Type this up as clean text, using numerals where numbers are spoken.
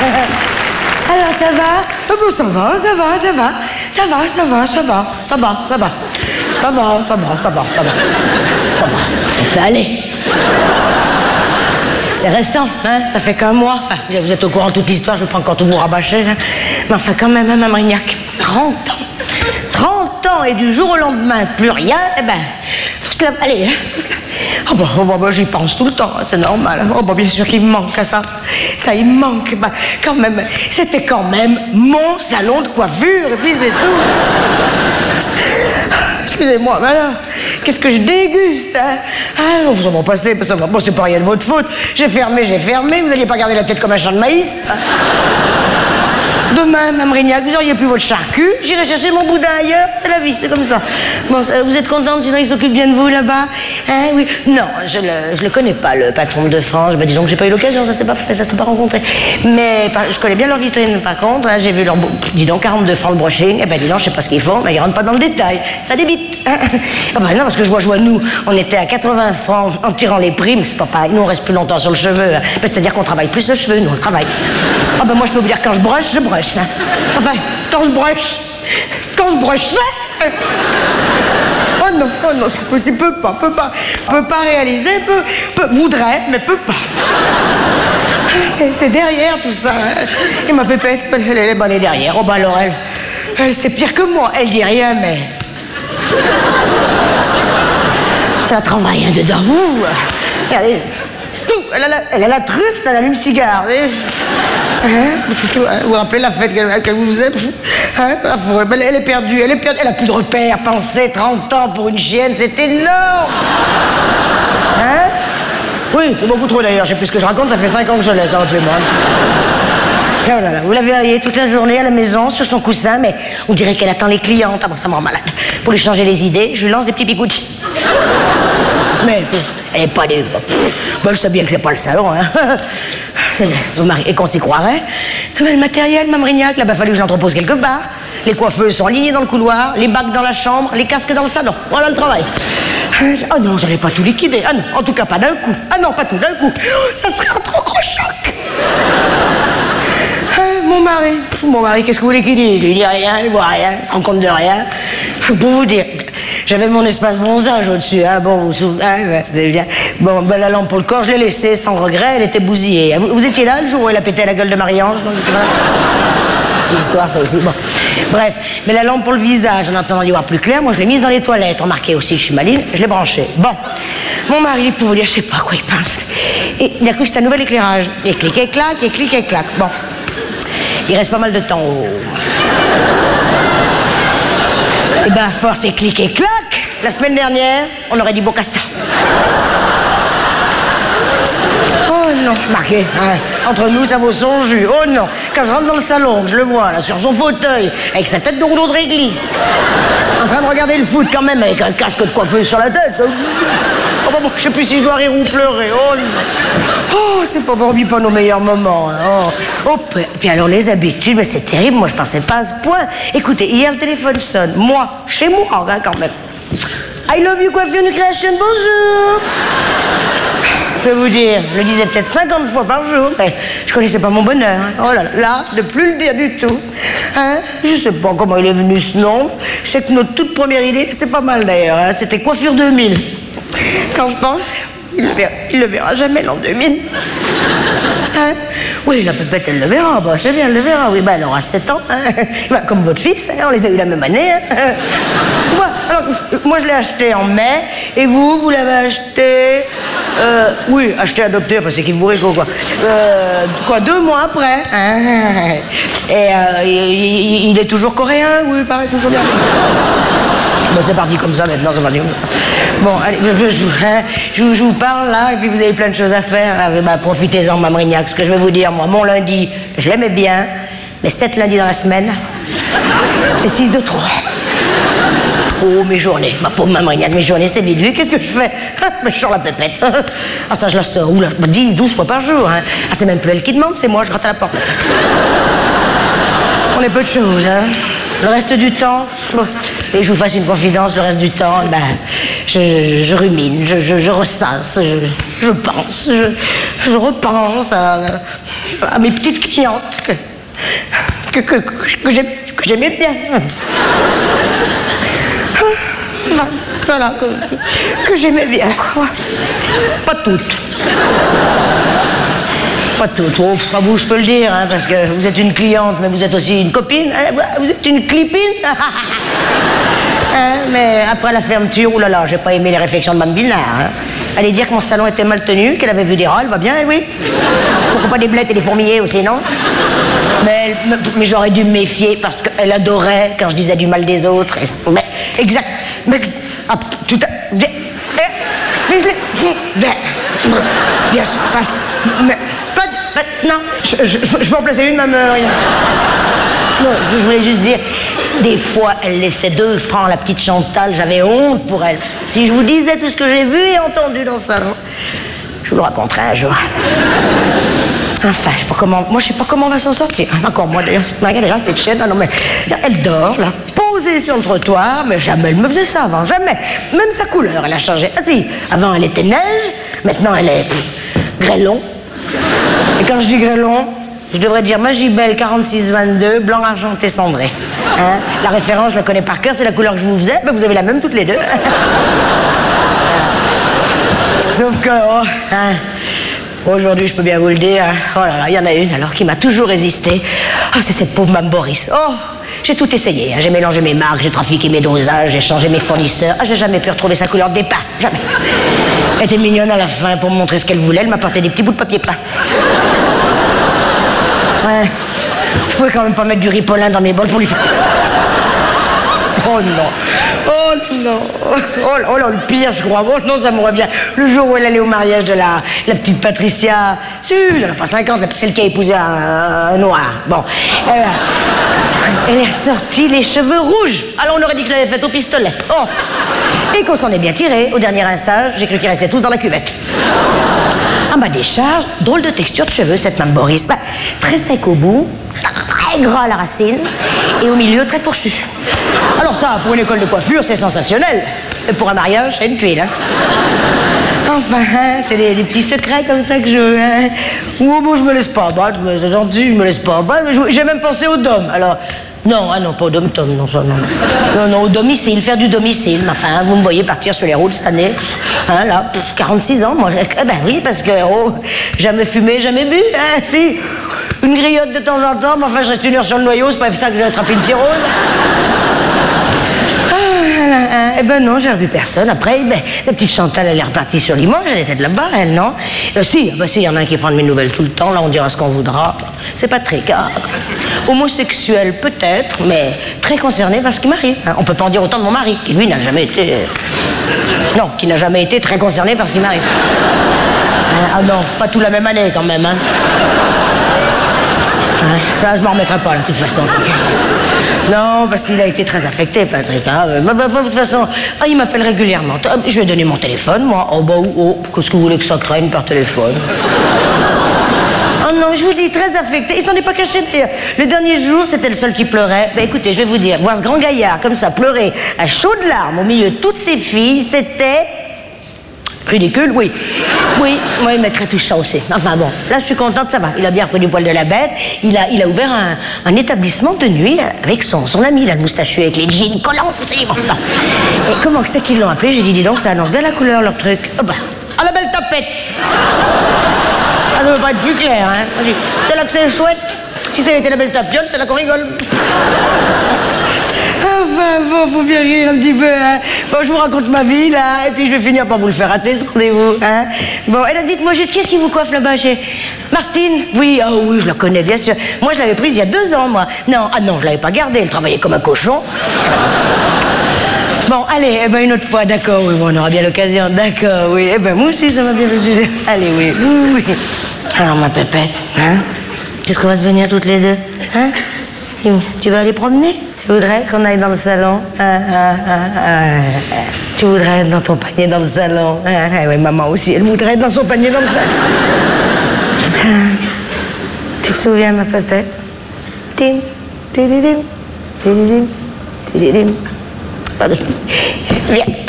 Alors, ça va? Bon, ça va. Enfin, allez. C'est récent, hein? Ça fait qu'un mois. Enfin, vous êtes au courant de toute l'histoire, je vais pas encore tout vous rabâcher. Hein. Mais enfin, quand même, hein, Mme Rignac, 30 ans. 30 ans et du jour au lendemain, plus rien, eh ben, faut se la... Allez, hein, faut se la... Oh bah, j'y pense tout le temps, hein, c'est normal. Oh bah, bien sûr qu'il me manque à ça. Ça, il me manque. Bah, quand même, c'était quand même mon salon de coiffure, et puis c'est tout. Excusez-moi, mais alors, qu'est-ce que je déguste, hein? Ah, vous en m'en passez, parce que bon, c'est pas rien de votre faute. J'ai fermé, vous n'alliez pas garder la tête comme un champ de maïs. Demain, Mme Rignac, vous auriez plus votre charcu, j'irai chercher mon boudin ailleurs, c'est la vie, c'est comme ça. Bon, vous êtes contente, Cédric s'occupe bien de vous là-bas? Hein, oui. Non, je le connais pas, le patron de France. Ben, disons que j'ai pas eu l'occasion, ça s'est pas fait, ça s'est pas rencontré. Mais je connais bien leur vitrine, par contre, hein, j'ai vu leur... Dis donc, 42 francs le brushing, eh ben dis donc, je sais pas ce qu'ils font, mais ils rentrent pas dans le détail, ça débite. Ah ben non, parce que je vois, nous, on était à 80 francs en tirant les primes, c'est pas pareil, nous on reste plus longtemps sur le cheveu, hein. Ben, c'est-à-dire qu'on travaille plus le cheveu, nous on travaille. Ah ben moi je peux vous dire, quand je broche, hein. Enfin, quand je broche, oh non, c'est possible, peut pas réaliser, voudrait, mais peut pas. C'est derrière tout ça. Hein. Et ma pépette, elle est derrière. Oh bah alors elle c'est pire que moi, elle dit rien, mais... Ça travaille hein, dedans. Ouh. Regardez, elle a la truffe, ça allume-cigare. Hein? Vous vous rappelez la fête qu'elle vous faisait? Hein? Elle est perdue, elle a plus de repères. Pensez, 30 ans pour une chienne, c'est énorme. Hein? Oui, c'est beaucoup trop d'ailleurs, je sais plus ce que je raconte, ça fait 5 ans que je laisse, rappelez-moi. Oh là là, vous la verriez toute la journée à la maison, sur son coussin, mais on dirait qu'elle attend les clientes. Ah bon, ça me rend malade. Pour lui changer les idées, je lui lance des petits picoutis. Mais elle est pas des... Bon, je sais bien que c'est pas le salon, hein. Et qu'on s'y croirait. Le matériel, Mme Rignac, là, fallu que je l'entrepose quelque part. Les coiffeuses sont alignées dans le couloir, les bacs dans la chambre, les casques dans le salon. Voilà le travail. Oh non, j'allais pas tout liquider. Ah non, en tout cas pas d'un coup. Ah non, pas tout d'un coup. Ça serait un trop gros choc. Mon mari, qu'est-ce que vous voulez qu'il dise? Il dit rien, il voit rien, il se rend compte de rien. Pour vous dire, j'avais mon espace bronzage au-dessus, hein, bon, vous souvenez, hein, c'est bien. Bon, ben, la lampe pour le corps, je l'ai laissée sans regret, elle était bousillée. Vous étiez là le jour où elle a pété la gueule de Marie-Ange? L'histoire, ça aussi, bon. Bref, mais la lampe pour le visage, en attendant d'y voir plus clair, moi je l'ai mise dans les toilettes. Remarquez aussi que je suis maline, je l'ai branchée. Bon, mon mari, pour vous dire, je sais pas quoi il pense. Et il a cru que c'était un nouvel éclairage. Et clic et clac, et clic et clac. Bon. Il reste pas mal de temps au... Eh ben, à force et clic et clac, la semaine dernière, on aurait dit Bocassa. Oh non, marqué, hein. Entre nous, ça vaut son jus. Oh non, quand je rentre dans le salon, que je le vois, là, sur son fauteuil, avec sa tête de rouleau de réglisse, en train de regarder le foot quand même, avec un casque de coiffeuse sur la tête. Oh, bon, je sais plus si je dois rire ou pleurer. Oh non. Oh, c'est pas pour lui pas nos meilleurs moments. Hein. Oh, puis alors les habitudes, mais c'est terrible, moi je pensais pas à ce point. Écoutez, hier le téléphone sonne, moi, chez moi, hein, quand même. I love you coiffure Nucréation, bonjour. Je vais vous dire, je le disais peut-être 50 fois par jour, mais je connaissais pas mon bonheur. Hein. Oh là là, de plus le dire du tout. Hein? Je sais pas comment il est venu ce nom. Je sais que notre toute première idée, c'est pas mal d'ailleurs, hein. C'était Coiffure 2000. Quand je pense, il le verra jamais l'an 2000. Hein? Oui, la pépette, elle le verra. Bah, je sais bien, elle le verra. Oui, bah, elle aura 7 ans. Hein? Bah, comme votre fils, hein? On les a eu la même année. Hein? Alors, moi, je l'ai acheté en mai. Et vous l'avez acheté... oui, acheté, adopté, enfin, c'est qui vous rico, quoi. 2 mois après. Hein? Et il est toujours coréen, oui, pareil, toujours bien. Bon, c'est parti comme ça maintenant, c'est parti comme ça. Bon, allez, je vous parle là, et puis vous avez plein de choses à faire. Bah, profitez-en, Mme Rignac. Ce que je vais vous dire, moi, mon lundi, je l'aimais bien, mais 7 lundis dans la semaine, c'est 6 de trop. Oh, mes journées, ma pauvre Mme Rignac, mes journées, c'est vite vu. Qu'est-ce que je fais? Je sors la pépette. Ah, ça, je la sors, 10, 12 fois par jour. Hein. Ah, c'est même plus elle qui demande, c'est moi, je gratte à la porte. On est peu de choses, hein. Le reste du temps, et je vous fasse une confidence, le reste du temps, ben, je rumine, je ressasse, je pense, je repense à à mes petites clientes que j'aimais bien. Voilà, que j'aimais bien, quoi. Pas toutes. Pas toutes. Oh, pas vous, je peux le dire, hein, parce que vous êtes une cliente, mais vous êtes aussi une copine. Hein, vous êtes une clipine. Hein, mais après la fermeture, oulala, j'ai pas aimé les réflexions de Mme Binard. Hein. Allez dire que mon salon était mal tenu, qu'elle avait vu des rats, elle va bien, elle, oui. Pourquoi pas des blettes et des fourmiliers aussi, non? Mais j'aurais dû me méfier parce qu'elle adorait quand je disais du mal des autres. Mais exact. Mais tout à. Mais je l'ai. Bien sûr, passe. Mais pas. Non, je peux en placer une, même rien. Non, je voulais juste dire. Des fois, elle laissait 2 francs, la petite Chantal, j'avais honte pour elle. Si je vous disais tout ce que j'ai vu et entendu dans le salon, je vous le raconterai un jour. Enfin, je sais pas comment, moi je sais pas comment on va s'en sortir. Encore moi d'ailleurs, regardez là, cette chienne, non mais, elle dort là, posée sur le trottoir, mais jamais elle me faisait ça avant, jamais. Même sa couleur, elle a changé. Ah si, avant elle était neige, maintenant elle est grêlon. Et quand je dis grêlon, je devrais dire Magibel 4622, blanc argenté cendré. Hein? La référence, je la connais par cœur, c'est la couleur que je vous faisais, ben vous avez la même toutes les deux. Sauf que, oh, hein, aujourd'hui, je peux bien vous le dire, hein, oh là là, il y en a une alors qui m'a toujours résisté. Ah, c'est cette pauvre Mme Boris. Oh, j'ai tout essayé, hein. J'ai mélangé mes marques, j'ai trafiqué mes dosages, j'ai changé mes fournisseurs. Ah, j'ai jamais pu retrouver sa couleur de départ, jamais. Elle était mignonne à la fin pour me montrer ce qu'elle voulait, elle m'apportait des petits bouts de papier peint. Ouais. Je pouvais quand même pas mettre du ripolin dans mes bols pour lui faire... Oh non. Oh non. Oh là, le pire, je crois. Oh non, ça m'aurait bien. Le jour où elle allait au mariage de la petite Patricia. Si, elle n'a pas 50, celle qui a épousé un noir. Bon. Elle est ressortie les cheveux rouges. Alors on aurait dit que je l'avais faite au pistolet. Oh. Et qu'on s'en est bien tiré. Au dernier rinçage, j'ai cru qu'ils restaient tous dans la cuvette. À ma décharge, drôle de texture de cheveux, cette Mme Boris. Bah, très sec au bout, très gras à la racine, et au milieu, très fourchu. Alors ça, pour une école de coiffure, c'est sensationnel. Et pour un mariage, c'est une tuile, hein. Enfin, hein, c'est des petits secrets comme ça que je... Hein. Oh, bon, je me laisse pas battre, c'est gentil, je me laisse pas battre. J'ai même pensé au dom, alors... Non, ah non, pas au dom-tom, non, ça, non. Non, au domicile, faire du domicile. Enfin, vous me voyez partir sur les routes cette année. Hein, là, 46 ans, moi. Eh ben oui, parce que, oh, jamais fumé, jamais bu, hein, si. Une griotte de temps en temps, mais enfin, je reste 1 heure sur le noyau, c'est pas ça que j'ai attrapé une cirrhose. Eh ben non, j'ai revu personne. Après, ben, la petite Chantal, elle est repartie sur Limoges, elle était de là-bas, elle, non? Si, il y en a un qui prend de mes nouvelles tout le temps, là, on dira ce qu'on voudra. C'est Patrick, hein. Homosexuel, peut-être, mais très concerné par ce qui m'arrive. Hein. On peut pas en dire autant de mon mari, qui lui n'a jamais été... Non, qui n'a jamais été très concerné par ce qui m'arrive. Ah non, pas tout la même année, quand même, hein. Là, je m'en remettrai pas, là, de toute façon. Non, parce qu'il a été très affecté, Patrick. Hein. De toute façon, il m'appelle régulièrement. Je vais donner mon téléphone, moi. Oh, bah, qu'est-ce que vous voulez que ça craigne par téléphone? Oh non, je vous dis, très affecté. Il s'en est pas caché, d'ailleurs. Le dernier jour, c'était le seul qui pleurait. Ben, écoutez, je vais vous dire, voir ce grand gaillard, comme ça, pleurer à chaudes larmes au milieu de toutes ses filles, c'était... ridicule, oui. Oui, mais très touchant aussi. Enfin bon, là je suis contente, ça va. Il a bien repris du poil de la bête. Il a ouvert un établissement de nuit avec son ami, là, le moustachu avec les jeans collants. Et comment que c'est qu'ils l'ont appelé? J'ai dit, dis donc, ça annonce bien la couleur, leur truc. Oh bah, à la belle tapette. Ça ne peut pas être plus clair, hein. C'est là que c'est chouette. Si ça avait été la belle tapiole, c'est là qu'on rigole. Enfin, bon, faut bien rire un petit peu, hein. Bon, je vous raconte ma vie, là, et puis je vais finir par vous le faire rater, ce rendez-vous, hein. Bon, et là, dites-moi juste, qu'est-ce qui vous coiffe là-bas chez... Martine? Oui, ah oui, je la connais, bien sûr. Moi, je l'avais prise il y a 2 ans, moi. Non, ah non, je l'avais pas gardée, elle travaillait comme un cochon. Bon, allez, eh ben, une autre fois, d'accord, oui, bon, on aura bien l'occasion, d'accord, oui. Eh ben, moi aussi, ça m'a bien fait plaisir. Allez, oui, oui. Alors, ma pépette, hein, qu'est-ce qu'on va devenir toutes les deux, hein? Tu vas aller promener? Tu voudrais qu'on aille dans le salon? Tu voudrais être dans ton panier dans le salon? Oui, maman aussi, elle voudrait être dans son panier dans le salon. Tu te souviens, ma pépette? Tim, tididim, tididim, tididim. Allez, viens.